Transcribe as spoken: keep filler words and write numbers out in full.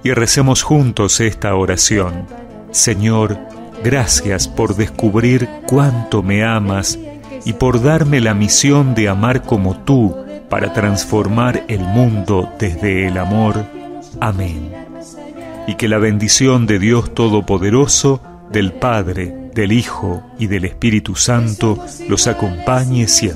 y recemos juntos esta oración. Señor, gracias por descubrir cuánto me amas y por darme la misión de amar como tú para transformar el mundo desde el amor. Amén. Y que la bendición de Dios Todopoderoso, del Padre, del Hijo y del Espíritu Santo los acompañe siempre.